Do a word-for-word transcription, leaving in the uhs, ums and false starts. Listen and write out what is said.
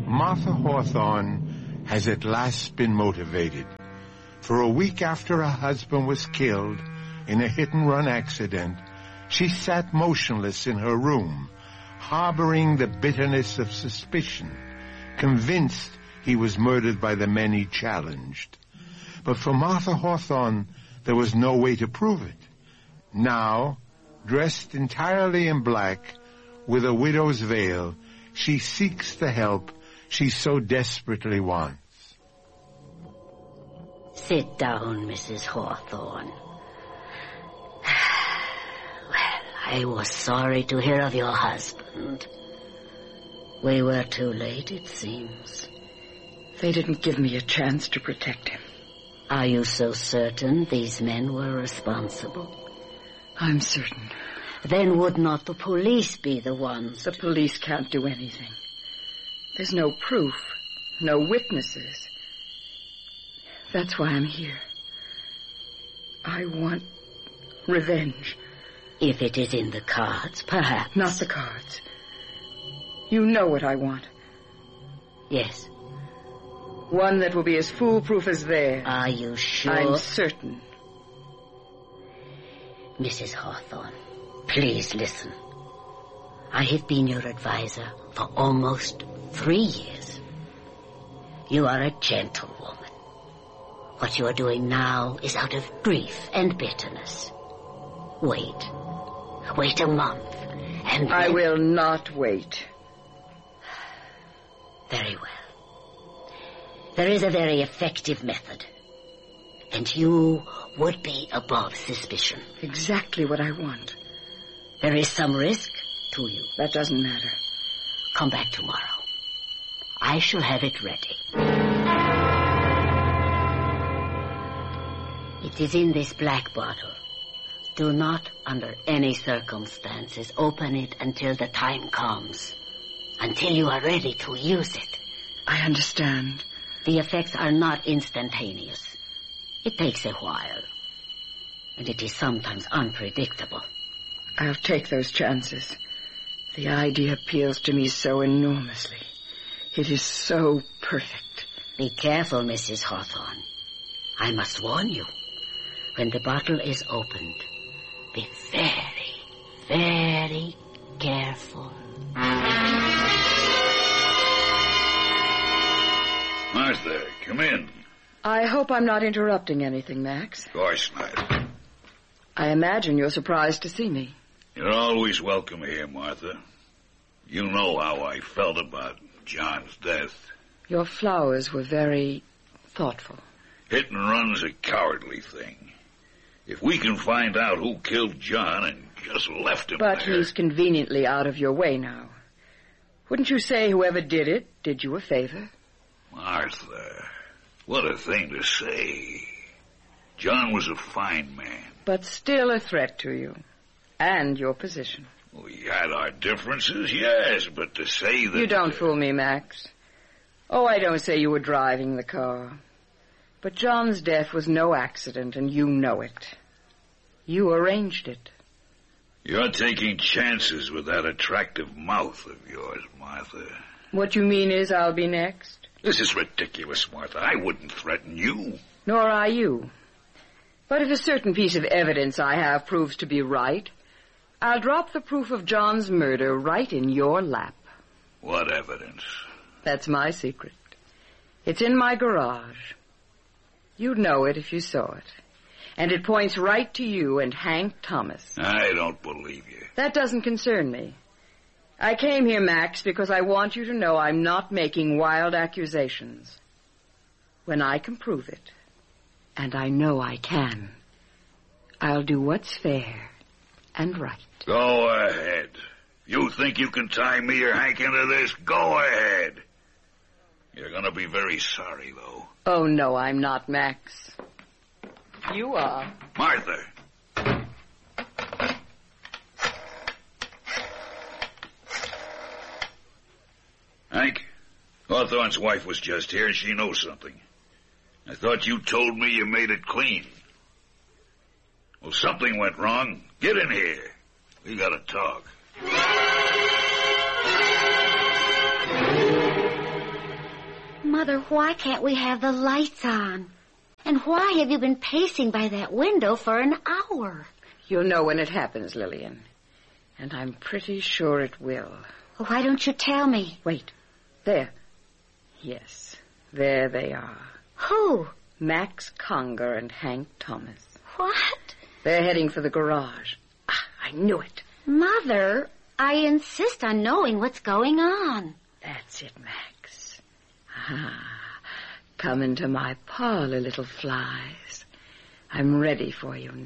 Martha Hawthorne has at last been motivated. For a week after her husband was killed in a hit-and-run accident, she sat motionless in her room, harboring the bitterness of suspicion, convinced he was murdered by the men he challenged. But for Martha Hawthorne, there was no way to prove it. Now, dressed entirely in black, with a widow's veil, she seeks the help she so desperately wants. Sit down, Missus Hawthorne. Well, I was sorry to hear of your husband. We were too late, it seems. They didn't give me a chance to protect him. Are you so certain these men were responsible? I'm certain. Then would not the police be the ones? The police can't do anything. There's no proof, no witnesses. That's why I'm here. I want revenge. If it is in the cards, perhaps. Not the cards. You know what I want. Yes. One that will be as foolproof as theirs. Are you sure? I'm certain. Missus Hawthorne, please listen. I have been your advisor for almost three years. You are a gentlewoman. What you are doing now is out of grief and bitterness. Wait. Wait a month, and then... I will not wait. Very well. There is a very effective method. And you would be above suspicion. Exactly what I want. There is some risk to you. That doesn't matter. Come back tomorrow. I shall have it ready. It is in this black bottle. Do not, under any circumstances, open it until the time comes. Until you are ready to use it. I understand. The effects are not instantaneous. It takes a while. And it is sometimes unpredictable. I'll take those chances. The idea appeals to me so enormously. It is so perfect. Be careful, Missus Hawthorne. I must warn you. When the bottle is opened, be very, very careful. Martha, come in. I hope I'm not interrupting anything, Max. Of course not. I imagine you're surprised to see me. You're always welcome here, Martha. You know how I felt about John's death. Your flowers were very thoughtful. Hit and run's a cowardly thing. If we can find out who killed John and just left him But there... he's conveniently out of your way now. Wouldn't you say whoever did it did you a favor? Martha, what a thing to say. John was a fine man. But still a threat to you. And your position. We had our differences, yes, but to say that... You don't uh, fool me, Max. Oh, I don't say you were driving the car. But John's death was no accident, and you know it. You arranged it. You're taking chances with that attractive mouth of yours, Martha. What you mean is I'll be next? This is ridiculous, Martha. I wouldn't threaten you. Nor I you. But if a certain piece of evidence I have proves to be right, I'll drop the proof of John's murder right in your lap. What evidence? That's my secret. It's in my garage. You'd know it if you saw it. And it points right to you and Hank Thomas. I don't believe you. That doesn't concern me. I came here, Max, because I want you to know I'm not making wild accusations. When I can prove it, and I know I can, I'll do what's fair and right. Go ahead. You think you can tie me or Hank into this? Go ahead. You're going to be very sorry, though. Oh, no, I'm not, Max. You are. Martha. Hank, Hawthorne's wife was just here. She knows something. I thought you told me you made it clean. Well, something went wrong. Get in here. We gotta talk. Mother, why can't we have the lights on? And why have you been pacing by that window for an hour? You'll know when it happens, Lillian. And I'm pretty sure it will. Well, why don't you tell me? Wait. There. Yes, there they are. Who? Max Conger and Hank Thomas. What? They're heading for the garage. Ah, I knew it. Mother, I insist on knowing what's going on. That's it, Max. Ah, come into my parlor, little flies. I'm ready for you